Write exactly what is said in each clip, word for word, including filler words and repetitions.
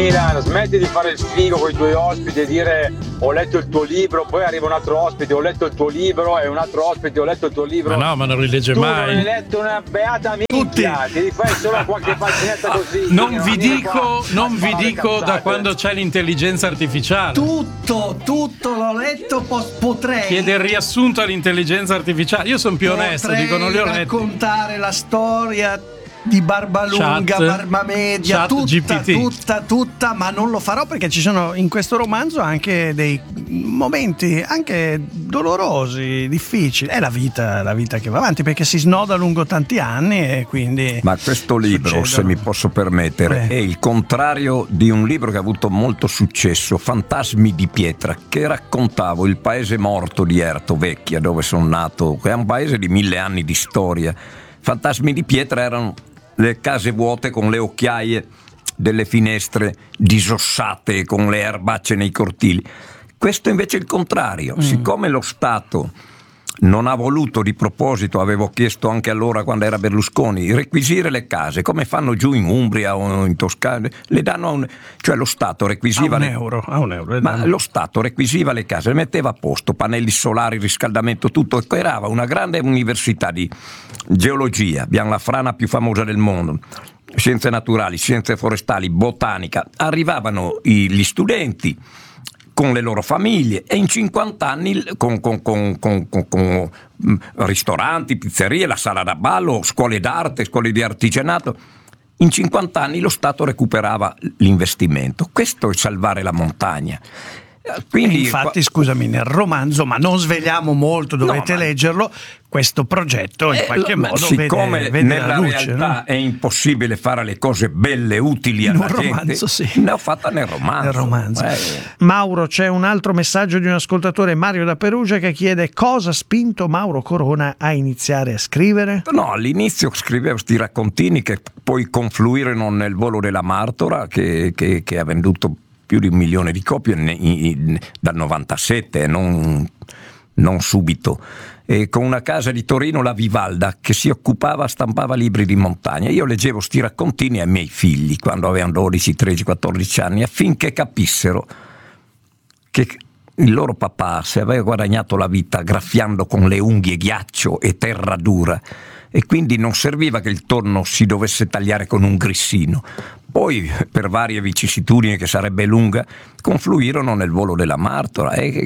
Milan, smetti di fare il figo con i tuoi ospiti e dire ho letto il tuo libro, poi arriva un altro ospite, ho letto il tuo libro, e un altro ospite, ho letto il tuo libro. Ma no, ma non rilegge tu mai. Non hai letto una beata minchia, ti rifai solo qualche paginetta così. Non vi dico, non vi dico da quando c'è l'intelligenza artificiale. Tutto, tutto l'ho letto, po- potrei. Chiede il riassunto all'intelligenza artificiale. Io sono più onesto, dico non li ho letti. Raccontare la storia di Barbalunga, Chat, Barba Media, Chat tutta, G P T. tutta, tutta, ma non lo farò perché ci sono in questo romanzo anche dei momenti anche dolorosi, difficili. È la vita, la vita che va avanti perché si snoda lungo tanti anni e quindi. Ma questo libro, succedono. se mi posso permettere, Beh. è il contrario di un libro che ha avuto molto successo, Fantasmi di pietra, che raccontavo il paese morto di Ertovecchia, dove sono nato, che è un paese di mille anni di storia. Fantasmi di pietra erano le case vuote con le occhiaie delle finestre disossate, con le erbacce nei cortili. Questo invece è il contrario. Mm. Siccome lo Stato non ha voluto, di proposito, avevo chiesto anche allora quando era Berlusconi, requisire le case come fanno giù in Umbria o in Toscana, le danno a un, cioè lo Stato requisiva a un le, euro, a un euro ma lo Stato requisiva le case, le metteva a posto, pannelli solari, riscaldamento, tutto, e creava una grande università di geologia, abbiamo la frana più famosa del mondo, scienze naturali, scienze forestali, botanica. Arrivavano i, gli studenti con le loro famiglie e in cinquanta anni con, con, con, con, con, con ristoranti, pizzerie, la sala da ballo, scuole d'arte, scuole di artigianato, in cinquanta anni lo Stato recuperava l'investimento. Questo è salvare la montagna. Quindi, e infatti, scusami, nel romanzo, ma non sveliamo molto, dovete no, ma... leggerlo, questo progetto in eh, qualche ma modo siccome vede, vede nella la luce, realtà no? È impossibile fare le cose belle, utili alla in un romanzo, gente, sì. ne ho fatta nel romanzo, nel romanzo. Eh. Mauro, c'è un altro messaggio di un ascoltatore, Mario da Perugia, che chiede cosa ha spinto Mauro Corona a iniziare a scrivere. No, all'inizio scrivevo sti raccontini che poi confluirono nel Volo della Martora, che, che, che ha venduto più di un milione di copie in, in, dal novantasette, non, non subito, e con una casa di Torino, la Vivalda, che si occupava, stampava libri di montagna. Io leggevo sti raccontini ai miei figli quando avevano dodici, tredici, quattordici anni, affinché capissero che il loro papà, se aveva guadagnato la vita graffiando con le unghie ghiaccio e terra dura, e quindi non serviva che il tonno si dovesse tagliare con un grissino. Poi, per varie vicissitudini, che sarebbe lunga, confluirono nel Volo della Martora, e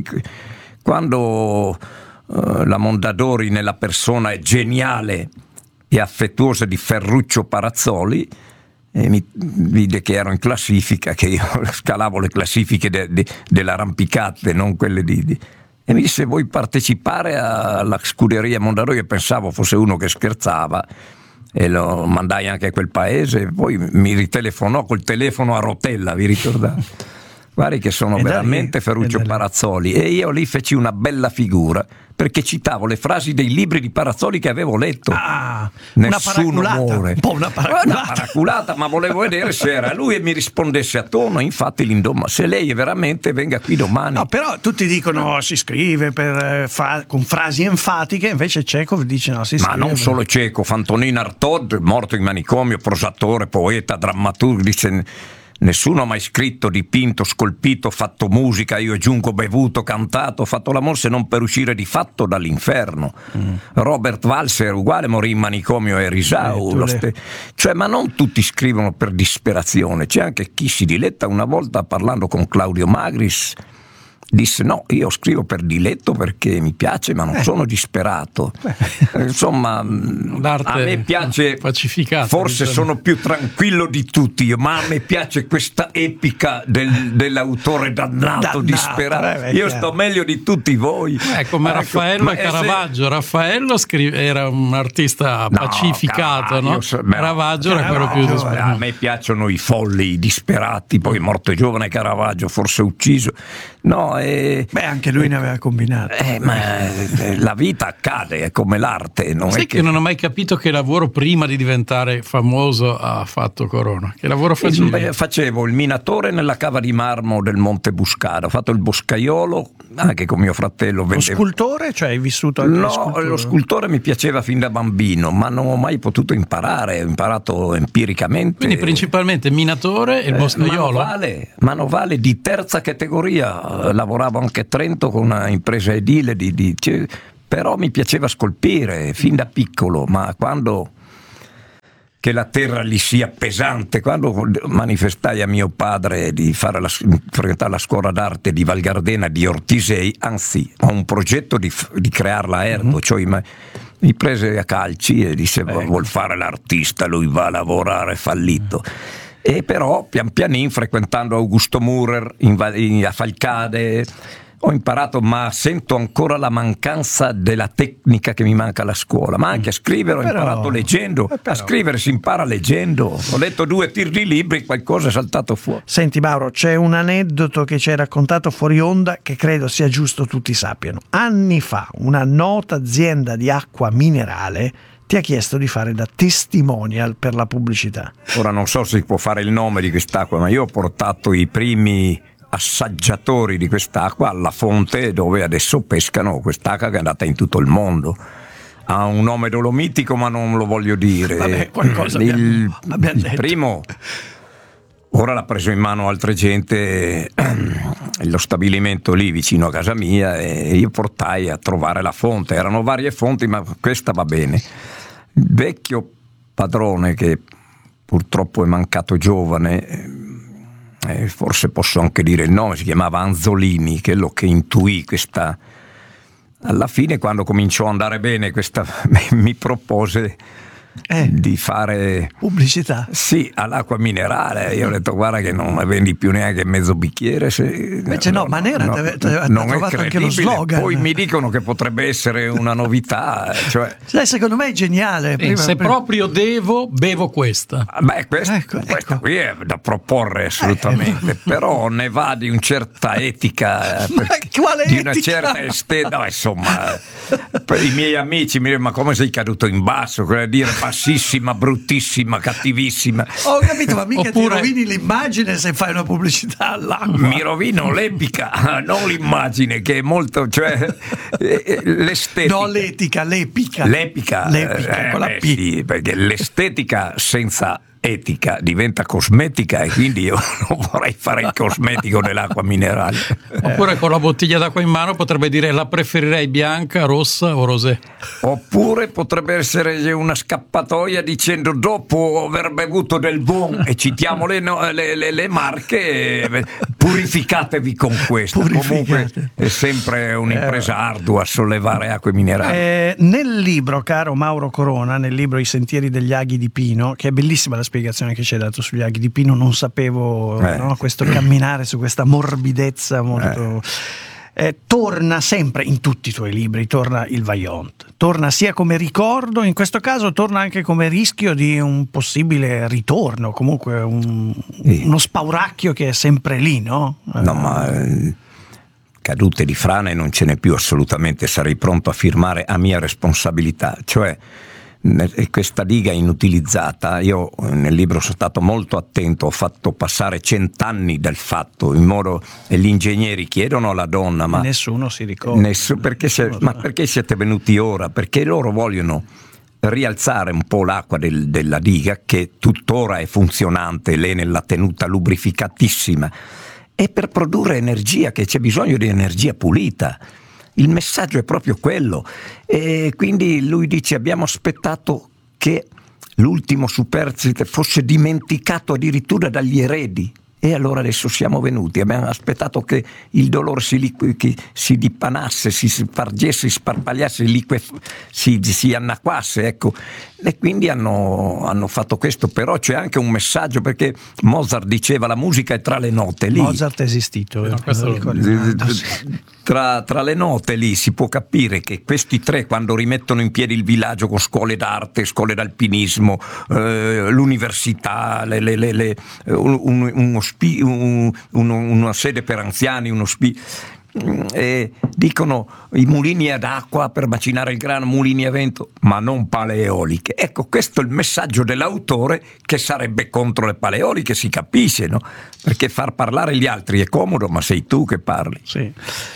quando uh, la Mondadori, nella persona geniale e affettuosa di Ferruccio Parazzoli, e mi vide che ero in classifica, che io scalavo le classifiche de, de, dell'arrampicate, non quelle di, di e mi disse: vuoi partecipare alla scuderia Mondadori? Io pensavo fosse uno che scherzava e lo mandai anche a quel paese. Poi mi ritelefonò col telefono a rotella, vi ricordate? Guardi che sono veramente lì, Ferruccio Parazzoli, e io lì feci una bella figura perché citavo le frasi dei libri di Parazzoli che avevo letto. Ah, Nessuno una muore. Un po' una paraculata. Una paraculata, ma volevo vedere se era lui, e mi rispondesse a tono. Infatti l'indomani, se lei è veramente, venga qui domani. No, però tutti dicono si scrive per, fa, con frasi enfatiche, invece Čechov dice no, si scrive. Ma non solo Čechov, Antonin Artaud, morto in manicomio, prosatore, poeta, drammaturgo, dice: nessuno ha mai scritto, dipinto, scolpito, fatto musica, io aggiungo bevuto, cantato, fatto l'amore, se non per uscire di fatto dall'inferno. Mm. Robert Walser uguale, morì in manicomio a Erisau. Eh, lo ste... Cioè, ma non tutti scrivono per disperazione, c'è anche chi si diletta. Una volta, parlando con Claudio Magris, disse: no, io scrivo per diletto perché mi piace, ma non eh. sono disperato. Eh. Insomma, l'arte a me piace, pacificata, forse diciamo. Sono più tranquillo di tutti, ma a me piace questa epica del, dell'autore dannato, dannato disperato. Eh, io sto meglio di tutti voi. Eh, come ecco, Raffaello e Caravaggio. Se... Raffaello scrive, era un artista no, pacificato, no? So, Caravaggio era quello più disperato. A me piacciono i folli, i disperati, poi morto giovane Caravaggio, forse ucciso. No, E, Beh, anche lui e, ne aveva combinato. Eh, ma la vita accade, è come l'arte. Non Sai è che... che non ho mai capito che lavoro prima di diventare famoso ha fatto Corona. Che lavoro facevi? Facevo il minatore nella cava di marmo del Monte Buscada, ho fatto il boscaiolo anche con mio fratello. Lo vendevo... scultore? Cioè hai vissuto anche No, scultore? Lo scultore mi piaceva fin da bambino, ma non ho mai potuto imparare, ho imparato empiricamente. Quindi principalmente minatore e il boscaiolo? Eh, manovale, manovale di terza categoria, lavoravo anche a Trento con una impresa edile, di, di, cioè, però mi piaceva scolpire fin da piccolo, ma quando che la terra gli sia pesante, quando manifestai a mio padre di fare la, frequentare la scuola d'arte di Val Gardena di Ortisei, anzi ho un progetto di, di crearla a Erdo, mm-hmm. cioè ma, mi prese a calci e disse ecco. vuol fare l'artista, lui va a lavorare, fallito. E però pian pianin, frequentando Augusto Murer in, in, a Falcade, ho imparato, ma sento ancora la mancanza della tecnica che mi manca alla scuola, ma anche a scrivere ho però, imparato leggendo, però. a scrivere si impara leggendo, ho letto due tir di libri, qualcosa è saltato fuori. Senti Mauro, c'è un aneddoto che ci hai raccontato fuori onda che credo sia giusto tutti sappiano. Anni fa una nota azienda di acqua minerale ti ha chiesto di fare da testimonial per la pubblicità. Ora non so se si può fare il nome di quest'acqua, ma io ho portato i primi assaggiatori di quest'acqua alla fonte dove adesso pescano quest'acqua che è andata in tutto il mondo. Ha un nome dolomitico ma non lo voglio dire. Vabbè, qualcosa il, abbiamo, abbiamo il primo, ora l'ha preso in mano altra gente, lo stabilimento lì vicino a casa mia, e io portai a trovare la fonte. Erano varie fonti ma questa va bene. Il vecchio padrone, che purtroppo è mancato giovane, eh, forse posso anche dire il nome, si chiamava Anzolini, quello che intuì questa. Alla fine, quando cominciò a andare bene, questa mi propose eh, di fare pubblicità. Sì, all'acqua minerale. Io ho detto guarda che non ne vendi più neanche mezzo bicchiere. Se, Invece no, no Manera no, ti aveva trovato anche lo slogan. Poi mi dicono che potrebbe essere una novità. Cioè... Sai, secondo me è geniale. Eh, prima, se prima... proprio devo, bevo questa. Beh, questo, ecco, questo ecco. qui è da proporre assolutamente, eh, però ne va di una certa etica, ma quale di etica? una certa estetica. No, insomma, per i miei amici mi dicono ma come sei caduto in basso? Quello dire bassissima, bruttissima, cattivissima. Ho capito, ma mica Oppure... ti rovini l'immagine se fai una pubblicità all'acqua. Mi rovino l'epica, non l'immagine, che è molto, cioè l'estetica. No, l'etica, l'epica. L'epica, l'epica eh, con la beh, P. sì, perché l'estetica senza etica diventa cosmetica e quindi io non vorrei fare il cosmetico dell'acqua minerale. Oppure con la bottiglia d'acqua in mano potrebbe dire la preferirei bianca, rossa o rosé. Oppure potrebbe essere una scappatoia dicendo dopo aver bevuto del buon, e citiamo le, no, le, le, le marche, purificatevi con questo. Comunque è sempre un'impresa ardua sollevare acque minerali. Eh, nel libro, caro Mauro Corona, nel libro I sentieri degli aghi di Pino, che è bellissima la spiegazione che ci hai dato sugli aghi di Pino, non sapevo eh. no, questo camminare su questa morbidezza molto... Eh. Eh, torna sempre in tutti i tuoi libri, torna il Vaillant, torna sia come ricordo, in questo caso torna anche come rischio di un possibile ritorno, comunque un, sì. uno spauracchio che è sempre lì, no? No, ma eh, cadute di frane non ce n'è più assolutamente, sarei pronto a firmare a mia responsabilità, cioè questa diga inutilizzata. Io nel libro sono stato molto attento, ho fatto passare cent'anni del fatto in modo, e gli ingegneri chiedono alla donna ma nessuno si ricorda nessuno, perché, nessuno ma perché siete venuti ora? Perché loro vogliono rialzare un po' l'acqua del, della diga, che tuttora è funzionante, lei nella tenuta lubrificatissima, e per produrre energia, che c'è bisogno di energia pulita. Il messaggio è proprio quello, e quindi lui dice abbiamo aspettato che l'ultimo superstite fosse dimenticato addirittura dagli eredi, e allora adesso siamo venuti, abbiamo aspettato che il dolore si, liqui, che si dipanasse, si spargesse, si sparpagliasse, lique, si, si annacquasse, ecco. E quindi hanno, hanno fatto questo, però c'è anche un messaggio, perché Mozart diceva la musica è tra le note lì. Mozart è esistito, no, questo lo... tra, tra le note lì si può capire che questi tre, quando rimettono in piedi il villaggio con scuole d'arte, scuole d'alpinismo, eh, l'università, le, le, le, le, un, un, uno spi, un, un, una sede per anziani, uno spi, eh, dicono i mulini ad acqua per macinare il grano, mulini a vento, ma non pale eoliche. Ecco, questo è il messaggio dell'autore, che sarebbe contro le pale eoliche, si capisce, no? Perché far parlare gli altri è comodo, ma sei tu che parli. Sì.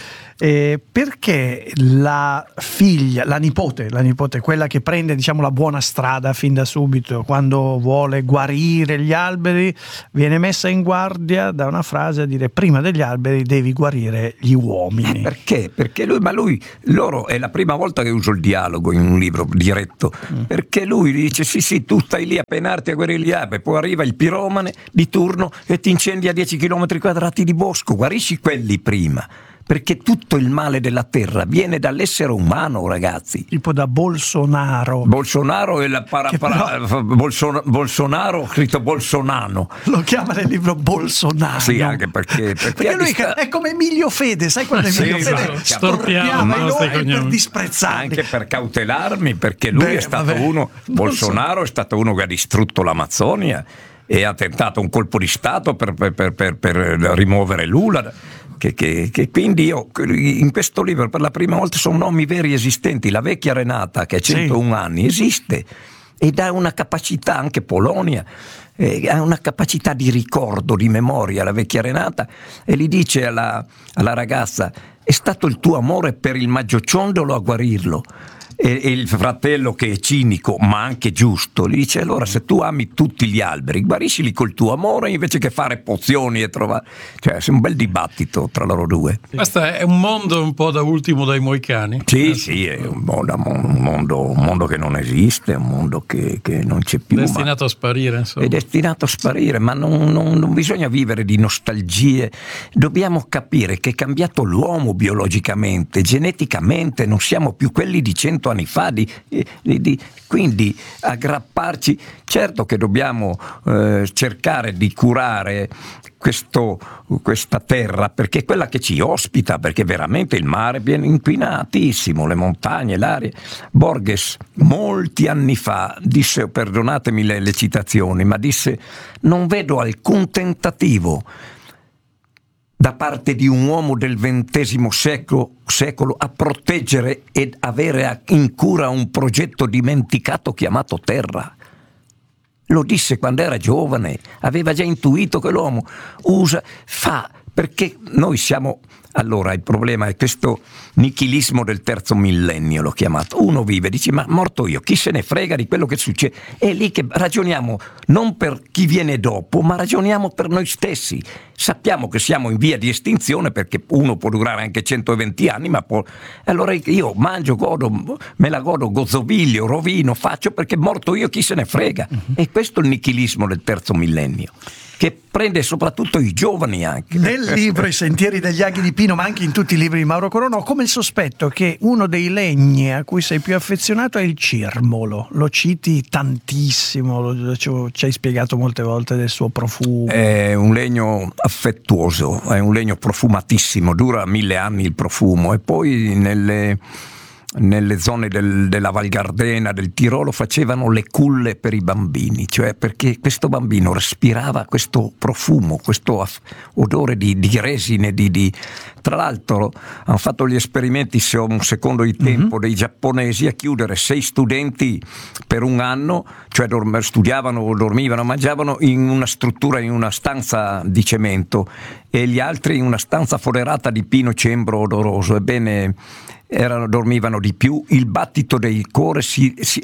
Eh, perché la figlia, la nipote, la nipote, quella che prende, diciamo, la buona strada fin da subito, quando vuole guarire gli alberi, viene messa in guardia da una frase a dire: prima degli alberi devi guarire gli uomini. Eh, perché? Perché lui, ma lui, loro, è la prima volta che uso il dialogo in un libro diretto, mm. perché lui dice: sì sì, tu stai lì a penarti a guarire gli alberi, poi arriva il piromane di turno e ti incendia dieci chilometri quadrati di bosco, guarisci quelli prima. Perché tutto il male della terra viene dall'essere umano, ragazzi. Tipo da Bolsonaro. Bolsonaro è la para, para, però... Bolson, Bolsonaro, scritto Bolsonaro. Lo chiama nel libro Bolsonaro. Sì, anche perché... Perché, perché lui dist... è come Emilio Fede, sai quando Emilio sì, Fede storpiamo noi per disprezzarli. Anche per cautelarmi, perché lui Beh, è stato vabbè. uno... Bolsonaro so. è stato uno che ha distrutto l'Amazzonia e ha tentato un colpo di Stato per, per, per, per, per rimuovere Lula. Che, che, che quindi io in questo libro per la prima volta sono nomi veri esistenti. La vecchia Renata, che ha centouno sì. anni, esiste ed ha una capacità, anche Polonia, eh, ha una capacità di ricordo, di memoria, la vecchia Renata, e gli dice alla, alla ragazza: è stato il tuo amore per il maggiociondolo a guarirlo. E, e il fratello, che è cinico ma anche giusto, gli dice: allora se tu ami tutti gli alberi, guariscili col tuo amore invece che fare pozioni e trovare, cioè è un bel dibattito tra loro due. Questo è un mondo un po' da ultimo dai Moicani. Sì, sì, è un mondo, un mondo, un mondo che non esiste, un mondo che, che non c'è più, destinato ma a sparire, insomma. È destinato a sparire, ma non, non, non bisogna vivere di nostalgie. Dobbiamo capire che è cambiato l'uomo biologicamente, geneticamente, non siamo più quelli di cento anni fa, di, di, di, quindi aggrapparci. Certo che dobbiamo eh, cercare di curare questo, questa terra, perché è quella che ci ospita, perché veramente il mare viene inquinatissimo, le montagne, l'aria. Borges molti anni fa disse, perdonatemi le, le citazioni, ma disse: non vedo alcun tentativo da parte di un uomo del ventesimo secolo, secolo a proteggere ed avere in cura un progetto dimenticato chiamato terra. Lo disse quando era giovane, aveva già intuito che l'uomo usa, fa, perché noi siamo... Allora il problema è questo nichilismo del terzo millennio, l'ho chiamato. Uno vive, dice: ma morto io, chi se ne frega di quello che succede? È lì che ragioniamo non per chi viene dopo, ma ragioniamo per noi stessi. Sappiamo che siamo in via di estinzione, perché uno può durare anche centoventi anni, ma può... Allora io mangio, godo, me la godo, gozzoviglio, rovino, faccio perché morto io, chi se ne frega? Uh-huh. E questo è il nichilismo del terzo millennio, che prende soprattutto i giovani anche. Nel libro I sentieri degli aghi di Pino, ma anche in tutti i libri di Mauro Corona, ho come il sospetto che uno dei legni a cui sei più affezionato è il cirmolo. Lo citi tantissimo, lo, ci hai spiegato molte volte del suo profumo. È un legno affettuoso, è un legno profumatissimo, dura mille anni il profumo, e poi nelle... nelle zone del, della Val Gardena, del Tirolo, facevano le culle per i bambini, cioè perché questo bambino respirava questo profumo, questo aff- odore di, di resine, di, di... Tra l'altro hanno fatto gli esperimenti, se ho un secondo di tempo, mm-hmm. dei giapponesi a chiudere sei studenti per un anno, cioè dorm- studiavano, dormivano, mangiavano in una struttura, in una stanza di cemento, e gli altri in una stanza foderata di pino cembro odoroso. Ebbene, erano, dormivano di più, il battito del cuore si, si,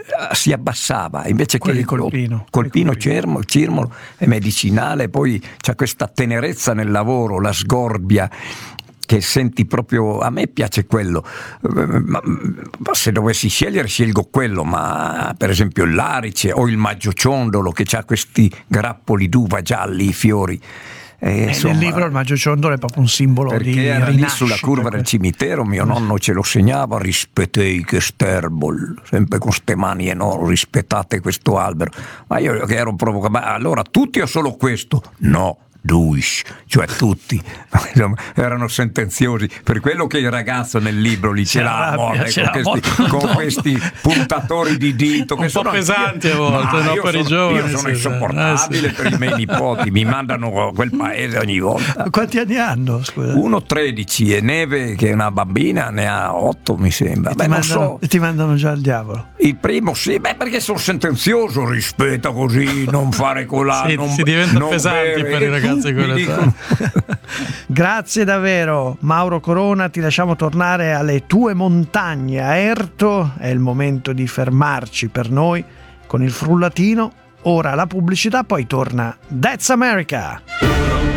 si abbassava, invece Quelli che col pino, col pino cirmolo, cirmolo è medicinale, poi c'è questa tenerezza nel lavoro, la sgorbia, che senti proprio. A me piace quello, ma, ma se dovessi scegliere scelgo quello, ma per esempio l'arice o il maggiociondolo, che ha questi grappoli d'uva gialli, i fiori. Eh, insomma, nel libro il maggiociondolo è proprio un simbolo perché di era lì sulla curva perché... del cimitero, mio nonno ce lo segnava: rispetei che sterbol, sempre con ste mani enormi, rispettate questo albero. Ma io che ero provocato: ma allora tutti o solo questo? No, Dush, cioè tutti erano sentenziosi, per quello che il ragazzo nel libro li ce l'ha con, questi, con questi puntatori di dito che un sono po' pesanti a volte, no, per sono, i giovani. Io sono sì, insopportabile sì. per i miei nipoti, mi mandano a quel paese ogni volta. Quanti anni hanno? Scusa. Uno tredici e Neve, che è una bambina, ne ha otto mi sembra. E beh, ti, non mandano, so. e ti mandano già al diavolo. Il primo sì, beh, perché sono sentenzioso, rispetta così, non fare colà, sì, non, si diventa non pesanti bere. per i ragazzi di quell'età. Grazie davvero Mauro Corona, ti lasciamo tornare alle tue montagne a Erto, è il momento di fermarci per noi con il frullatino, ora la pubblicità, poi torna That's America.